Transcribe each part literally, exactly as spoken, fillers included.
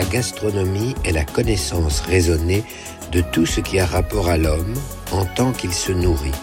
la gastronomie est la connaissance raisonnée de tout ce qui a rapport à l'homme en tant qu'il se nourrit.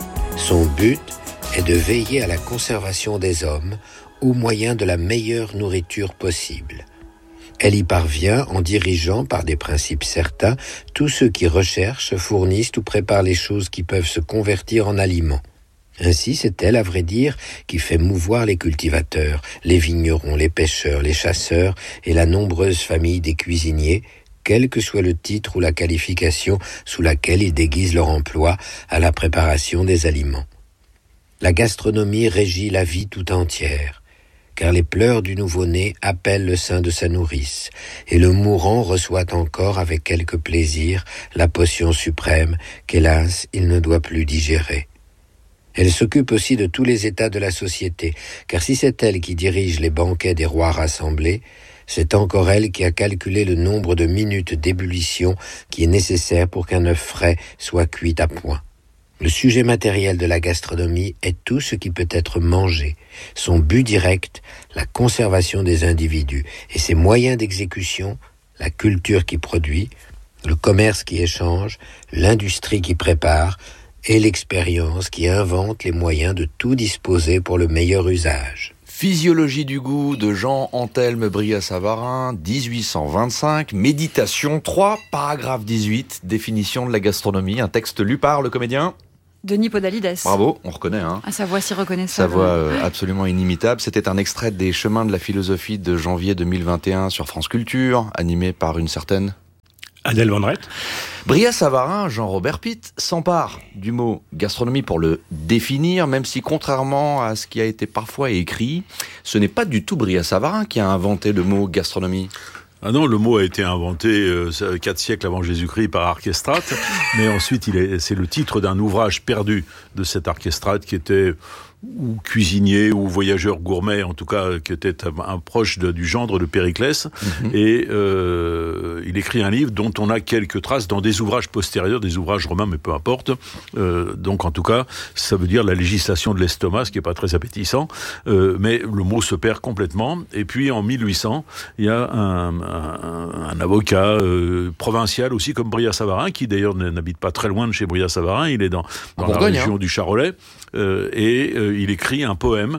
Son but est de veiller à la conservation des hommes au moyen de la meilleure nourriture possible. Elle y parvient en dirigeant par des principes certains tous ceux qui recherchent, fournissent ou préparent les choses qui peuvent se convertir en aliments. Ainsi, c'est elle, à vrai dire, qui fait mouvoir les cultivateurs, les vignerons, les pêcheurs, les chasseurs et la nombreuse famille des cuisiniers, quel que soit le titre ou la qualification sous laquelle ils déguisent leur emploi à la préparation des aliments. La gastronomie régit la vie tout entière, car les pleurs du nouveau-né appellent le sein de sa nourrice, et le mourant reçoit encore avec quelque plaisir la potion suprême qu'hélas il ne doit plus digérer. Elle s'occupe aussi de tous les états de la société, car si c'est elle qui dirige les banquets des rois rassemblés, c'est encore elle qui a calculé le nombre de minutes d'ébullition qui est nécessaire pour qu'un œuf frais soit cuit à point. Le sujet matériel de la gastronomie est tout ce qui peut être mangé, son but direct, la conservation des individus, et ses moyens d'exécution, la culture qui produit, le commerce qui échange, l'industrie qui prépare, et l'expérience qui invente les moyens de tout disposer pour le meilleur usage. Physiologie du goût de Jean-Anthelme Brillat-Savarin, dix-huit cent vingt-cinq, Méditation trois, paragraphe dix-huit, définition de la gastronomie, un texte lu par le comédien Denis Podalides. Bravo, on reconnaît. Hein. Ah, sa voix si reconnaissable. Sa voix euh, absolument inimitable. C'était un extrait des Chemins de la philosophie de janvier deux mille vingt et un sur France Culture, animé par une certaine Adèle Van Rett. Brillat-Savarin, Jean-Robert Pitt, s'empare du mot gastronomie pour le définir, même si contrairement à ce qui a été parfois écrit, ce n'est pas du tout Brillat-Savarin qui a inventé le mot gastronomie. Ah non, le mot a été inventé euh, quatre siècles avant Jésus-Christ par Archestrate, mais ensuite il est, c'est le titre d'un ouvrage perdu de cet Archestrate qui était ou cuisinier ou voyageur gourmet, en tout cas qui était un, un proche de, du gendre de Périclès, mm-hmm. et euh, il écrit un livre dont on a quelques traces dans des ouvrages postérieurs, des ouvrages romains, mais peu importe. Euh, donc en tout cas, ça veut dire la législation de l'estomac, ce qui est pas très appétissant, euh, mais le mot se perd complètement. Et puis en mille huit cents, il y a un, un, un avocat euh, provincial aussi comme Brillat-Savarin, qui d'ailleurs n'habite pas très loin de chez Brillat-Savarin, il est dans, dans la région hein. du Charolais, euh, et euh, il écrit un poème,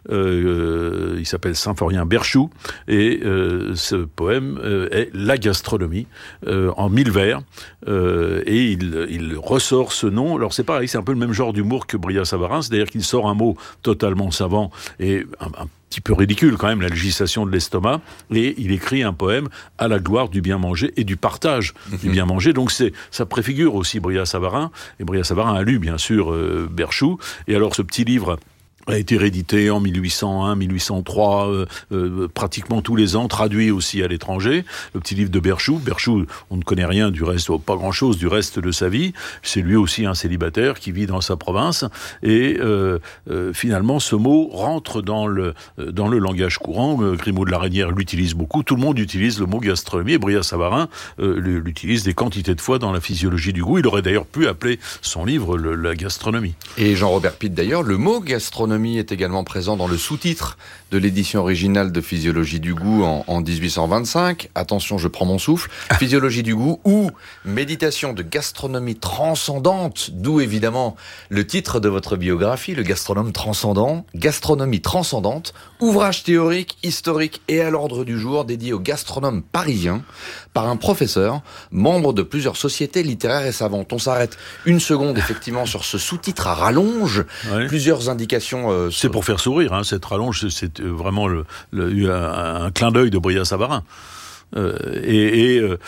euh, il s'appelle Symphorien-Berchoux, et euh, ce poème euh, est la gastronomie, euh, en mille vers, euh, et il, il ressort ce nom. Alors c'est pareil, c'est un peu le même genre d'humour que Brillat-Savarin, c'est-à-dire qu'il sort un mot totalement savant et un, un petit peu ridicule quand même, la législation de l'estomac, et il écrit un poème à la gloire du bien manger et du partage mmh. du bien manger. Donc c'est, ça préfigure aussi Brillat-Savarin, et Brillat-Savarin a lu bien sûr euh, Berchoux, et alors ce petit livre a été réédité en mille huit cent un, mille huit cent trois, euh, euh, pratiquement tous les ans, traduit aussi à l'étranger. Le petit livre de Berchoux. Berchoux, on ne connaît rien du reste, pas grand-chose du reste de sa vie. C'est lui aussi un célibataire qui vit dans sa province. Et euh, euh, finalement, ce mot rentre dans le dans le langage courant. Euh, Grimaud de la Reynière l'utilise beaucoup. Tout le monde utilise le mot gastronomie. Et Brillat-Savarin euh, l'utilise des quantités de fois dans la physiologie du goût. Il aurait d'ailleurs pu appeler son livre le, la gastronomie. Et Jean-Robert Pitt, d'ailleurs, le mot gastronomie est également présent dans le sous-titre de l'édition originale de Physiologie du goût en, en dix-huit cent vingt-cinq. Attention, je prends mon souffle. Physiologie du goût ou méditation de gastronomie transcendante, d'où évidemment le titre de votre biographie, le gastronome transcendant. Gastronomie transcendante, ouvrage théorique, historique et à l'ordre du jour dédié aux gastronomes parisiens par un professeur, membre de plusieurs sociétés littéraires et savantes. On s'arrête une seconde effectivement sur ce sous-titre à rallonge, ouais. plusieurs indications. Euh, c'est sur... pour faire sourire, hein, cette rallonge, c'est vraiment le, le, un, un clin d'œil de Brillat-Savarin. Euh, et, et euh,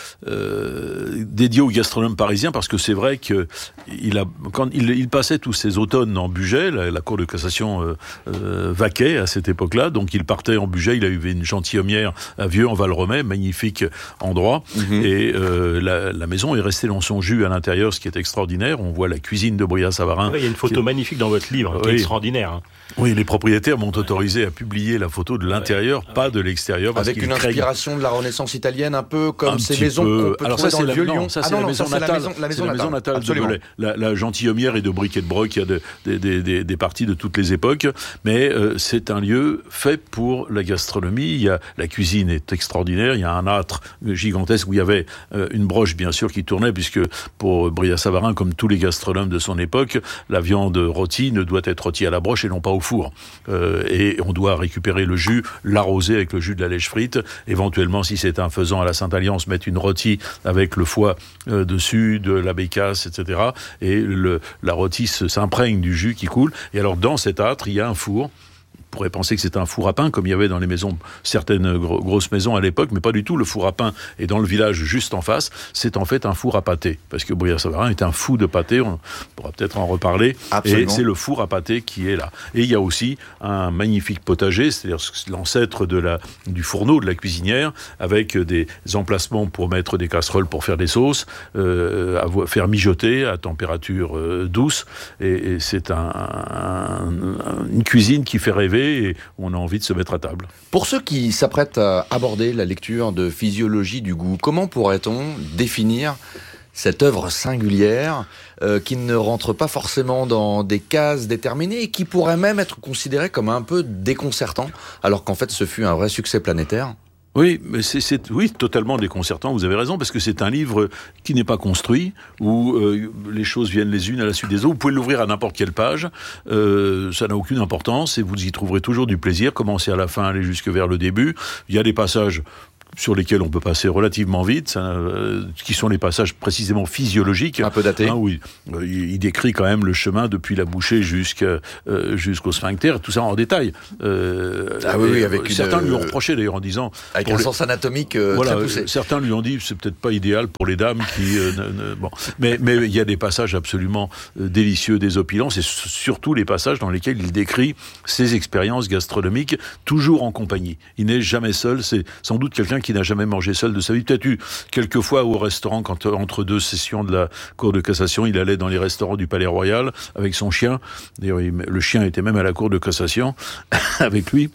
euh, dédié aux gastronomes parisiens, parce que c'est vrai que il a, quand il, il passait tous ses automnes en Bugey, la, la cour de cassation euh, euh, vaquait à cette époque-là, donc il partait en Bugey, il avait une gentilhommière à Vieux en Val-Romay, magnifique endroit, mm-hmm. et euh, la, la maison est restée dans son jus à l'intérieur, ce qui est extraordinaire. On voit la cuisine de Brillat-Savarin. Oui, il y a une photo qui... magnifique dans votre livre, qui oui. est extraordinaire. Hein. Oui, les propriétaires m'ont autorisé à publier la photo de l'intérieur, ouais. pas de l'extérieur. Parce Avec une craignent... inspiration de la Renaissance italienne, un peu comme un ces petit maisons peu. qu'on peut Alors trouver ça, dans c'est le la, vieux non, Lyon. ça, Ah c'est non, la non, maison ça, c'est natale. la maison, la maison c'est la maison natale. natale de Belay. La, la gentilhommière et de briquet de broc, il y a de, des, des, des, des parties de toutes les époques, mais euh, c'est un lieu fait pour la gastronomie. Il y a, la cuisine est extraordinaire, il y a un âtre gigantesque où il y avait euh, une broche, bien sûr, qui tournait, puisque pour Brillat-Savarin, comme tous les gastronomes de son époque, la viande rôtie ne doit être rôtie à la broche et non pas au four. Euh, et on doit récupérer le jus, l'arroser avec le jus de la lèche frite, éventuellement, si c'est un faisan à la Sainte-Alliance, mettre une rôtie avec le foie euh, dessus, de la bécasse, et cetera. Et le, la rôtie s'imprègne du jus qui coule. Et alors, dans cet âtre, il y a un four. On pourrait penser que c'est un four à pain, comme il y avait dans les maisons, certaines gro- grosses maisons à l'époque, mais pas du tout. Le four à pain est dans le village juste en face. C'est en fait un four à pâté, parce que Brillat-Savarin est un fou de pâté. On pourra peut-être en reparler. Absolument. Et c'est le four à pâté qui est là. Et il y a aussi un magnifique potager, c'est-à-dire l'ancêtre de la, du fourneau, de la cuisinière, avec des emplacements pour mettre des casseroles pour faire des sauces, euh, à faire mijoter à température euh, douce. Et, et c'est un, un, une cuisine qui fait rêver et on a envie de se mettre à table. Pour ceux qui s'apprêtent à aborder la lecture de Physiologie du goût, comment pourrait-on définir cette œuvre singulière euh, qui ne rentre pas forcément dans des cases déterminées et qui pourrait même être considérée comme un peu déconcertant, alors qu'en fait ce fut un vrai succès planétaire? Oui, mais c'est, c'est oui, totalement déconcertant, vous avez raison, parce que c'est un livre qui n'est pas construit, où euh, les choses viennent les unes à la suite des autres. Vous pouvez l'ouvrir à n'importe quelle page, euh, ça n'a aucune importance, et vous y trouverez toujours du plaisir, commencer à la fin, aller jusque vers le début. Il y a des passages sur lesquels on peut passer relativement vite, ça, euh, qui sont les passages précisément physiologiques. Un peu datés. Hein, oui, euh, il, il décrit quand même le chemin depuis la bouchée jusqu'à, euh, jusqu'au sphincter, tout ça en détail. Euh, ah oui, oui, avec certains une, lui ont reproché d'ailleurs en disant... Avec un les... sens anatomique euh, voilà, très poussé. Certains lui ont dit c'est peut-être pas idéal pour les dames qui... Euh, ne, ne, bon. Mais mais il y a des passages absolument euh, délicieux, désopilants, c'est surtout les passages dans lesquels il décrit ses expériences gastronomiques, toujours en compagnie. Il n'est jamais seul, c'est sans doute quelqu'un qui n'a jamais mangé seul de sa vie. Peut-être eu quelques fois au restaurant, quand entre deux sessions de la Cour de cassation, il allait dans les restaurants du Palais Royal avec son chien. D'ailleurs, il, le chien était même à la Cour de cassation avec lui.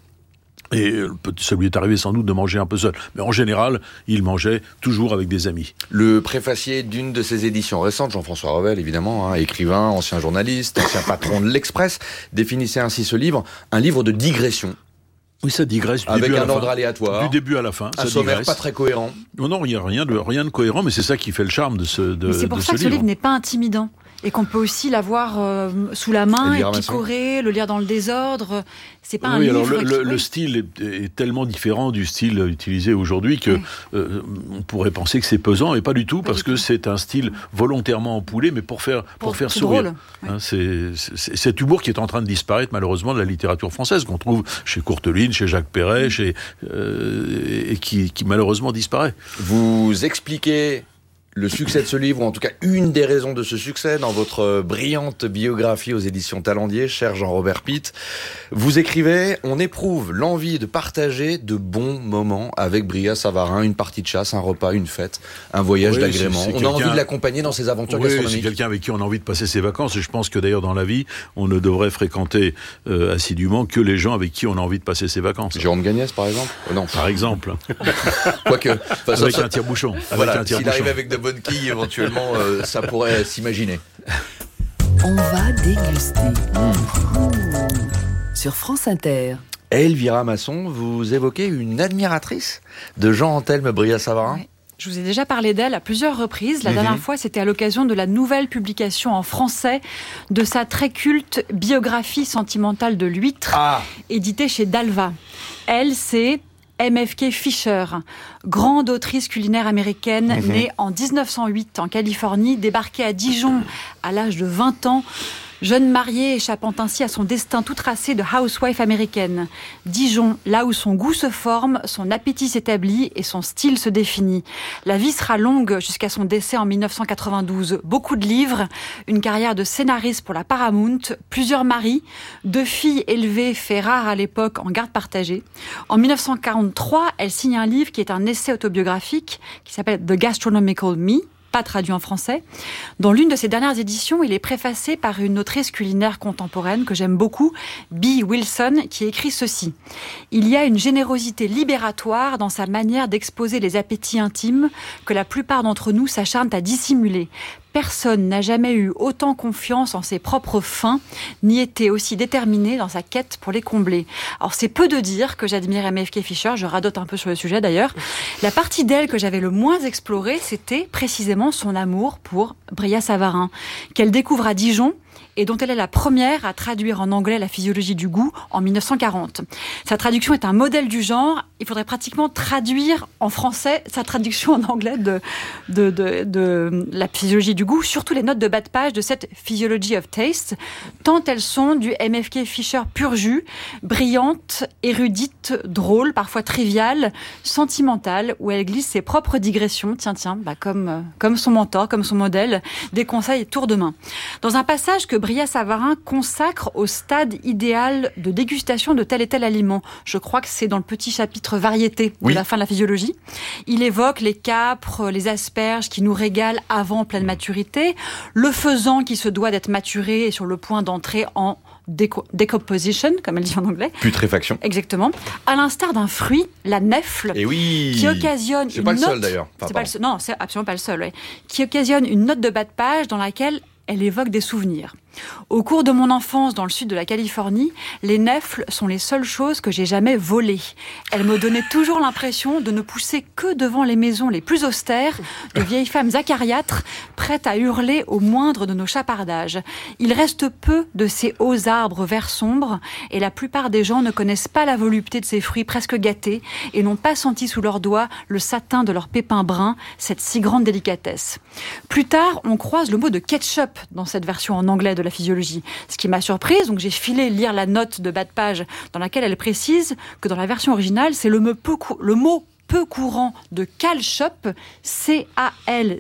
Et ça lui est arrivé sans doute de manger un peu seul. Mais en général, il mangeait toujours avec des amis. Le préfacier d'une de ses éditions récentes, Jean-François Revel, évidemment, hein, écrivain, ancien journaliste, ancien patron de l'Express, définissait ainsi ce livre, un livre de digression. Oui, ça digresse du avec début à un la ordre fin. aléatoire. Du début à la fin. Un ça sommaire digresse. pas très cohérent. Non, non, il n'y a rien de, rien de cohérent, mais c'est ça qui fait le charme de ce, de, mais c'est pour de ça ce que ce livre. livre n'est pas intimidant. Et qu'on peut aussi l'avoir euh, sous la main, et picorer, le lire dans le désordre. C'est pas oui, un alors livre le, qui... le, oui. le style est, est tellement différent du style utilisé aujourd'hui que oui. euh, on pourrait penser que c'est pesant, et pas du tout, pas parce du que tout. C'est un style volontairement empoulé, mais pour faire, pour, pour faire sourire. Drôle. Hein, c'est, c'est cet humour qui est en train de disparaître malheureusement de la littérature française, qu'on trouve chez Courteline, chez Jacques Perret, chez, euh, et qui, qui malheureusement disparaît. Vous expliquez le succès de ce livre, ou en tout cas une des raisons de ce succès, dans votre brillante biographie aux éditions Talendier, cher Jean-Robert Pitt. Vous écrivez « On éprouve l'envie de partager de bons moments avec Brillat-Savarin, une partie de chasse, un repas, une fête, un voyage oui, d'agrément. C'est, c'est on a envie de l'accompagner dans ses aventures oui, gastronomiques. » C'est quelqu'un avec qui on a envie de passer ses vacances, et je pense que d'ailleurs dans la vie, on ne devrait fréquenter euh, assidûment que les gens avec qui on a envie de passer ses vacances. Jérôme Gagnès, par exemple euh, Non. Par exemple. Quoique. Avec un tire-bouchon. Voilà, avec un s'il arrive avec de bonne quille, éventuellement, euh, ça pourrait s'imaginer. On va déguster. Mmh. Mmh. Sur France Inter. Elvira Masson, vous évoquez une admiratrice de Jean-Anthelme Brillat-Savarin. Oui. Je vous ai déjà parlé d'elle à plusieurs reprises. La mmh. dernière fois, c'était à l'occasion de la nouvelle publication en français de sa très culte biographie sentimentale de l'huître, ah. éditée chez Dalva. Elle, c'est M F K Fisher, grande autrice culinaire américaine, mmh. née en dix-neuf cent huit en Californie, débarquée à Dijon à l'âge de vingt ans, jeune mariée échappant ainsi à son destin tout tracé de housewife américaine. Dijon, là où son goût se forme, son appétit s'établit et son style se définit. La vie sera longue jusqu'à son décès en dix-neuf cent quatre-vingt-douze. Beaucoup de livres, une carrière de scénariste pour la Paramount, plusieurs maris, deux filles élevées, fait rare à l'époque en garde partagée. En dix-neuf cent quarante-trois, elle signe un livre qui est un essai autobiographique qui s'appelle The Gastronomical Me. pas traduit en français. Dans l'une de ses dernières éditions, il est préfacé par une autrice culinaire contemporaine que j'aime beaucoup, Bee Wilson, qui écrit ceci. « Il y a une générosité libératoire dans sa manière d'exposer les appétits intimes que la plupart d'entre nous s'acharnent à dissimuler. Personne n'a jamais eu autant confiance en ses propres faims, ni été aussi déterminé dans sa quête pour les combler. » Alors c'est peu de dire que j'admire M F K Fisher, je radote un peu sur le sujet d'ailleurs. La partie d'elle que j'avais le moins explorée, c'était précisément son amour pour Brillat Savarin, qu'elle découvre à Dijon, et dont elle est la première à traduire en anglais La physiologie du goût en mille neuf cent quarante. Sa traduction est un modèle du genre. Il faudrait pratiquement traduire en français sa traduction en anglais de, de, de, de La physiologie du goût, surtout les notes de bas de page de cette Physiology of Taste, tant elles sont du M F K Fisher pur jus, brillante, érudite, drôle, parfois triviale, sentimentale, où elle glisse ses propres digressions, tiens, tiens, bah comme, comme son mentor, comme son modèle, des conseils tour de main. Dans un passage que Brillat Savarin consacre au stade idéal de dégustation de tel et tel aliment. Je crois que c'est dans le petit chapitre variété de oui. la fin de la physiologie. Il évoque les capres, les asperges qui nous régalent avant pleine maturité, le faisan qui se doit d'être maturé et sur le point d'entrer en Déco- decomposition, comme elle dit en anglais. Putréfaction. Exactement. À l'instar d'un fruit, la nèfle, et oui. qui occasionne c'est une pas note... le seul d'ailleurs. Enfin, c'est pas le seul. Non, c'est absolument pas le seul. Ouais. Qui occasionne une note de bas de page dans laquelle elle évoque des souvenirs. Au cours de mon enfance dans le sud de la Californie, les nèfles sont les seules choses que j'ai jamais volées. Elles me donnaient toujours l'impression de ne pousser que devant les maisons les plus austères, de vieilles femmes acariâtres, prêtes à hurler au moindre de nos chapardages. Il reste peu de ces hauts arbres verts sombres, et la plupart des gens ne connaissent pas la volupté de ces fruits presque gâtés, et n'ont pas senti sous leurs doigts le satin de leurs pépins bruns, cette si grande délicatesse. Plus tard, on croise le mot de ketchup dans cette version en anglais de la physiologie. Ce qui m'a surprise, donc j'ai filé lire la note de bas de page dans laquelle elle précise que dans la version originale, c'est le mot peu, cou- le mot peu courant de calshop, C A L